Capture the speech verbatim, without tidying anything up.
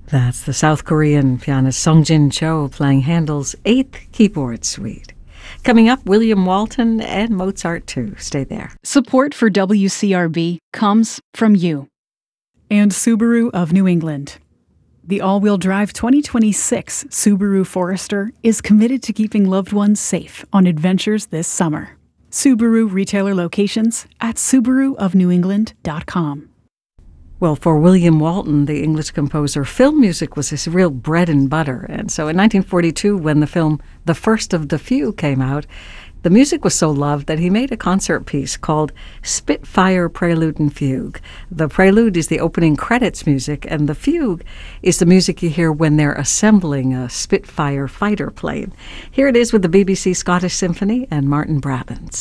That's the South Korean pianist Sung Jin Cho playing Handel's Eighth Keyboard Suite. Coming up, William Walton and Mozart too. Stay there. Support for W C R B comes from you. And Subaru of New England. The all-wheel drive twenty twenty-six Subaru Forester is committed to keeping loved ones safe on adventures this summer. Subaru retailer locations at subaru of new england dot com. Well, for William Walton, the English composer, film music was his real bread and butter. And so in nineteen forty-two, when the film The First of the Few came out, the music was so loved that he made a concert piece called Spitfire Prelude and Fugue. The prelude is the opening credits music, and the fugue is the music you hear when they're assembling a Spitfire fighter plane. Here it is with the B B C Scottish Symphony and Martin Brabants.